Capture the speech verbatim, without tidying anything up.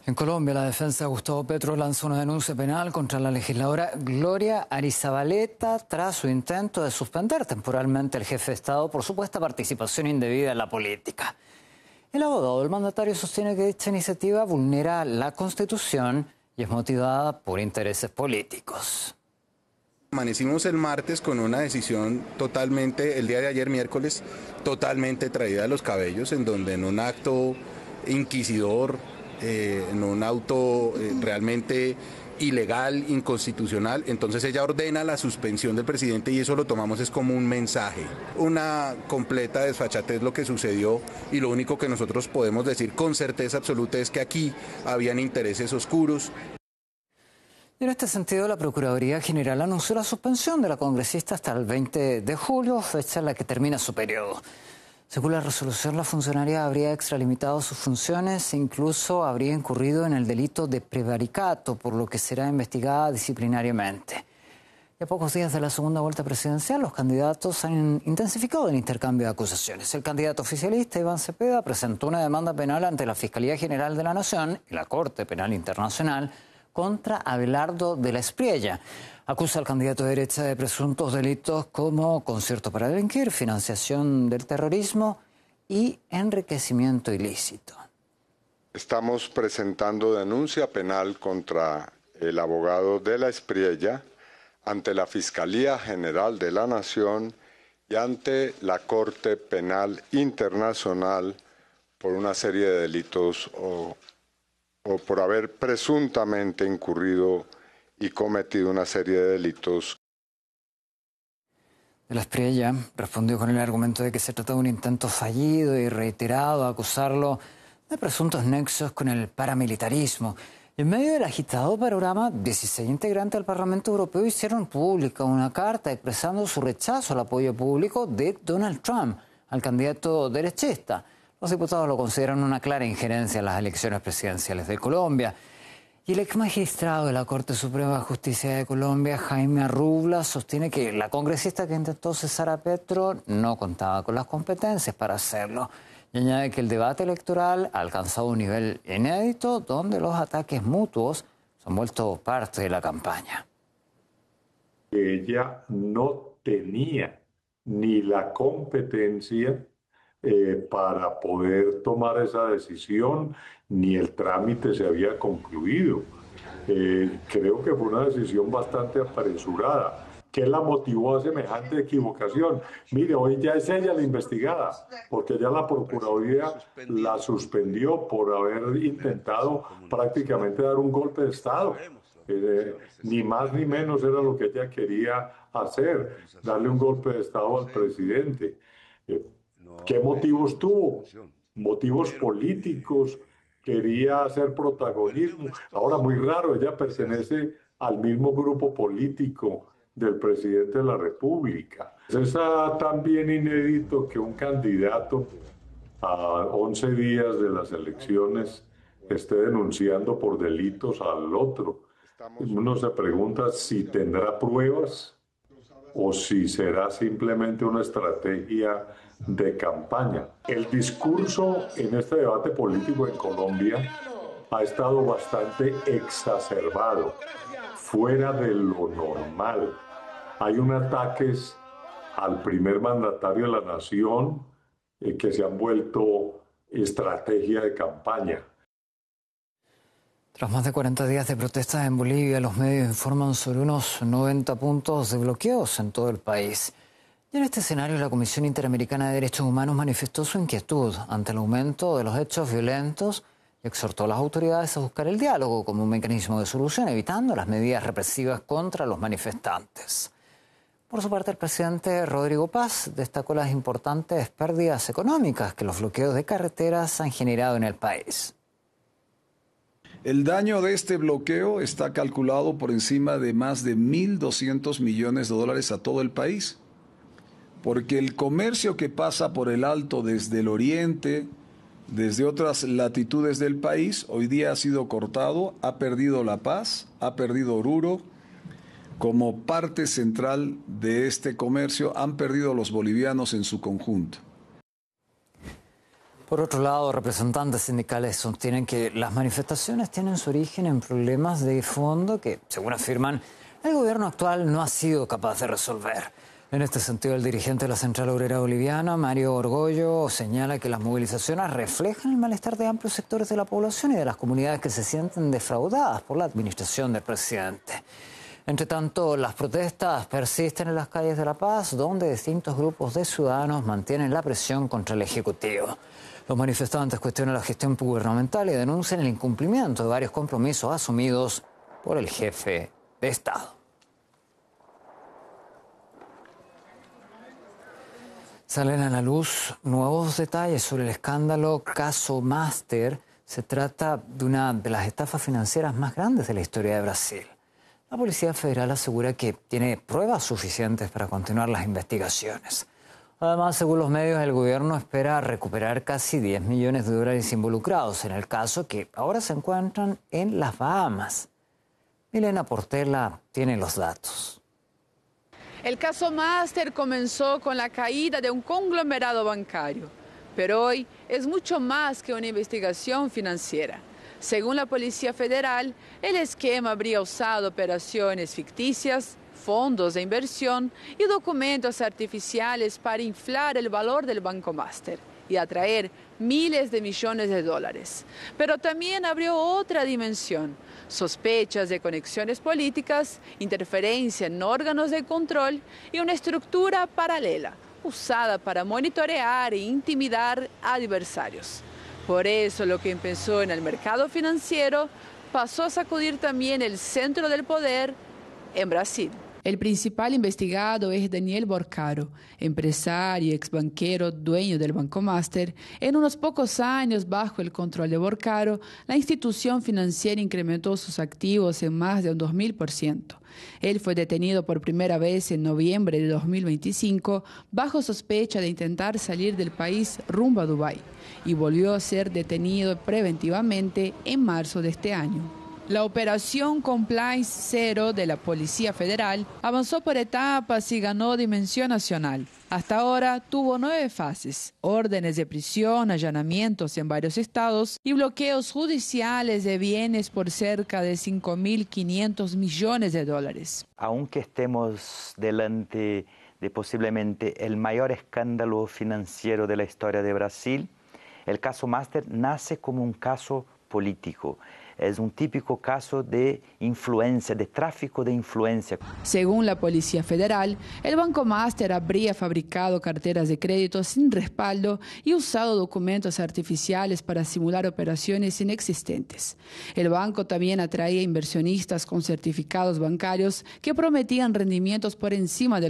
En Colombia, la defensa de Gustavo Petro lanzó una denuncia penal contra la legisladora Gloria Arizabaleta tras su intento de suspender temporalmente al jefe de Estado por supuesta participación indebida en la política. El abogado del mandatario sostiene que dicha iniciativa vulnera la Constitución y es motivada por intereses políticos. Amanecimos el martes con una decisión totalmente, el día de ayer miércoles, totalmente traída de los cabellos, en donde en un acto inquisidor, eh, en un auto eh, realmente ilegal, inconstitucional, entonces ella ordena la suspensión del presidente y eso lo tomamos es como un mensaje. Una completa desfachatez lo que sucedió y lo único que nosotros podemos decir con certeza absoluta es que aquí habían intereses oscuros. En este sentido, la Procuraduría General anunció la suspensión de la congresista hasta el veinte de julio, fecha en la que termina su periodo. Según la resolución, la funcionaria habría extralimitado sus funciones e incluso habría incurrido en el delito de prevaricato, por lo que será investigada disciplinariamente. Y a pocos días de la segunda vuelta presidencial, los candidatos han intensificado el intercambio de acusaciones. El candidato oficialista, Iván Cepeda, presentó una demanda penal ante la Fiscalía General de la Nación y la Corte Penal Internacional contra Abelardo de la Espriella. Acusa al candidato de derecha de presuntos delitos como concierto para delinquir, financiación del terrorismo y enriquecimiento ilícito. Estamos presentando denuncia penal contra el abogado de la Espriella ante la Fiscalía General de la Nación y ante la Corte Penal Internacional por una serie de delitos o, o por haber presuntamente incurrido y cometido una serie de delitos. De la Espriella respondió con el argumento de que se trata de un intento fallido y reiterado a acusarlo de presuntos nexos con el paramilitarismo. En medio del agitado panorama, dieciséis integrantes del Parlamento Europeo hicieron pública una carta expresando su rechazo al apoyo público de Donald Trump al candidato derechista. Los diputados lo consideran una clara injerencia en las elecciones presidenciales de Colombia. Y el exmagistrado de la Corte Suprema de Justicia de Colombia, Jaime Arrubla, sostiene que la congresista que intentó cesar a Petro no contaba con las competencias para hacerlo. Y añade que el debate electoral ha alcanzado un nivel inédito donde los ataques mutuos se han vuelto parte de la campaña. Ella no tenía ni la competencia eh, para poder tomar esa decisión, ni el trámite se había concluido. Eh, creo que fue una decisión bastante apresurada. ¿Qué la motivó a semejante equivocación? Mire, hoy ya es ella la investigada, porque ya la Procuraduría la suspendió por haber intentado prácticamente dar un golpe de Estado. Eh, ni más ni menos era lo que ella quería hacer, darle un golpe de Estado al presidente. Eh, ¿Qué motivos tuvo? Motivos políticos, quería hacer protagonismo. Ahora, muy raro, ella pertenece al mismo grupo político del presidente de la República. Es también inédito que un candidato a once días de las elecciones esté denunciando por delitos al otro. Uno se pregunta si tendrá pruebas o si será simplemente una estrategia de campaña. El discurso en este debate político en Colombia ha estado bastante exacerbado, fuera de lo normal. Hay unos ataques al primer mandatario de la nación eh, que se han vuelto estrategia de campaña. Tras más de cuarenta días de protestas en Bolivia, los medios informan sobre unos noventa puntos de bloqueos en todo el país. Y en este escenario, la Comisión Interamericana de Derechos Humanos manifestó su inquietud ante el aumento de los hechos violentos y exhortó a las autoridades a buscar el diálogo como un mecanismo de solución, evitando las medidas represivas contra los manifestantes. Por su parte, el presidente Rodrigo Paz destacó las importantes pérdidas económicas que los bloqueos de carreteras han generado en el país. El daño de este bloqueo está calculado por encima de más de mil doscientos millones de dólares a todo el país, porque el comercio que pasa por el Alto desde el oriente, desde otras latitudes del país, hoy día ha sido cortado, ha perdido La Paz, ha perdido Oruro. Como parte central de este comercio han perdido los bolivianos en su conjunto. Por otro lado, representantes sindicales sostienen que las manifestaciones tienen su origen en problemas de fondo que, según afirman, el gobierno actual no ha sido capaz de resolver. En este sentido, el dirigente de la Central Obrera Boliviana, Mario Orgollo, señala que las movilizaciones reflejan el malestar de amplios sectores de la población y de las comunidades que se sienten defraudadas por la administración del presidente. Entre tanto, las protestas persisten en las calles de La Paz, donde distintos grupos de ciudadanos mantienen la presión contra el Ejecutivo. Los manifestantes cuestionan la gestión gubernamental y denuncian el incumplimiento de varios compromisos asumidos por el jefe de Estado. Salen a la luz nuevos detalles sobre el escándalo Caso Master. Se trata de una de las estafas financieras más grandes de la historia de Brasil. La Policía Federal asegura que tiene pruebas suficientes para continuar las investigaciones. Además, según los medios, el gobierno espera recuperar casi diez millones de dólares involucrados en el caso, que ahora se encuentran en las Bahamas. Milena Portela tiene los datos. El caso Master comenzó con la caída de un conglomerado bancario, pero hoy es mucho más que una investigación financiera. Según la Policía Federal, el esquema habría usado operaciones ficticias, fondos de inversión y documentos artificiales para inflar el valor del Banco Master y atraer miles de millones de dólares. Pero también abrió otra dimensión: sospechas de conexiones políticas, interferencia en órganos de control y una estructura paralela usada para monitorear e intimidar a adversarios. Por eso, lo que empezó en el mercado financiero pasó a sacudir también el centro del poder en Brasil. El principal investigado es Daniel Borcaro, empresario y exbanquero dueño del Banco Master. En unos pocos años, bajo el control de Borcaro, la institución financiera incrementó sus activos en más de un dos mil por ciento. Él fue detenido por primera vez en noviembre de dos mil veinticinco bajo sospecha de intentar salir del país rumbo a Dubái y volvió a ser detenido preventivamente en marzo de este año. La operación Compliance Cero de la Policía Federal avanzó por etapas y ganó dimensión nacional. Hasta ahora tuvo nueve fases: órdenes de prisión, allanamientos en varios estados y bloqueos judiciales de bienes por cerca de cinco mil quinientos millones de dólares. Aunque estemos delante de posiblemente el mayor escándalo financiero de la historia de Brasil, el caso Master nace como un caso político. Es un típico caso de influencia, de tráfico de influencia. Según la Policía Federal, el Banco Master habría fabricado carteras de crédito sin respaldo y usado documentos artificiales para simular operaciones inexistentes. El banco también atraía inversionistas con certificados bancarios que prometían rendimientos por encima del